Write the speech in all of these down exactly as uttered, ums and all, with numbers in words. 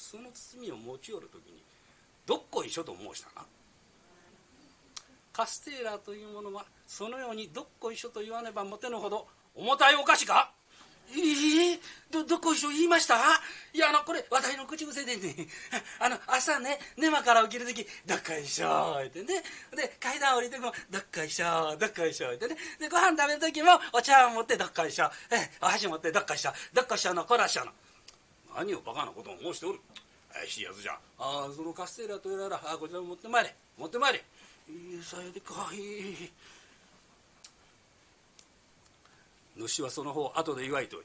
その包みを持ち寄るときにどっこいしょと申したな。カステーラというものはそのようにどっこいしょと言わねばもてぬほど重たいお菓子か。ええどどっこいしょ言いました。いやあのこれ私の口癖でね、あの朝ね寝間から起きるときどっこいしょってね、で階段降りてもどっこいしょどっこいしょってね、でご飯食べるときもお茶を持ってどっこいしょ、えお箸持ってどっこいしょどっこいしょのこらしょの。何をバカなことを申しておる。怪しいやつじゃ。ああそのカステーラとやらあこちら持ってまいれ持ってまいれ。いいさよでかい。主はその方後で祝いといて。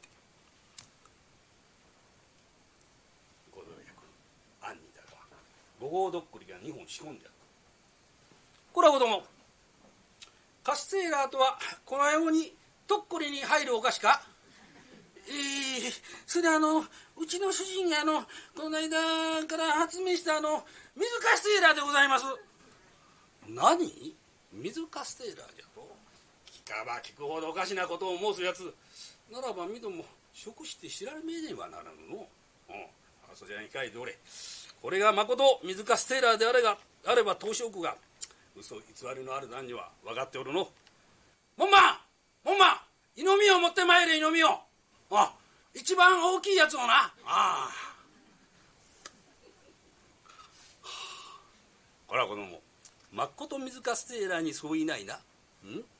ご同役兄だがご号どっくりがにほん仕込んである。こら子供、カステーラとはこのようにとっくりに入るお菓子か。えー、それあのうちの主人があのこの間から発明したあの水カステーラでございます。何？水カステーラじゃと。聞かば聞くほどおかしなことを申すやつならばみども食して知られめねばならぬの。うん、あそちらに書いておれ。これがまこと水カステーラであれがあれば投資奥が嘘偽りのある男には分かっておるの。門番門番、湯飲みを持ってまいれ。湯飲みを、あ一番大きいやつをな。ああこら子供、まっこと水カステーラにそういないな。ん